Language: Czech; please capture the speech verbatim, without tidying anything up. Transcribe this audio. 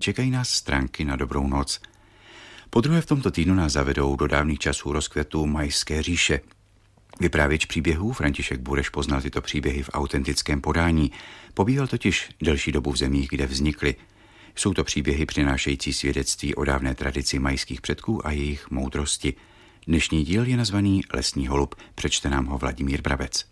Čekají nás stránky na dobrou noc. Podruhé v tomto týdnu nás zavedou do dávných časů rozkvetu Mayské říše. Vyprávěč příběhů František Bureš poznal tyto příběhy v autentickém podání. Pobýval totiž delší dobu v zemích, kde vznikly. Jsou to příběhy přinášející svědectví o dávné tradici majských předků a jejich moudrosti. Dnešní díl je nazvaný Lesní holub, přečte nám ho Vladimír Brabec.